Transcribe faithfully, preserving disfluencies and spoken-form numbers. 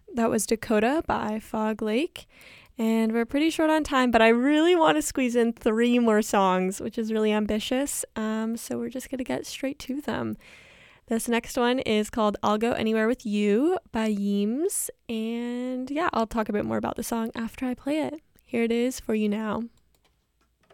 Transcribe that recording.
That was Dakota by Fog Lake. And we're pretty short on time, but I really want to squeeze in three more songs, which is really ambitious. Um, so we're just going to get straight to them. This next one is called I'll Go Anywhere With You by Yeems. And yeah, I'll talk a bit more about the song after I play it. Here it is for you now.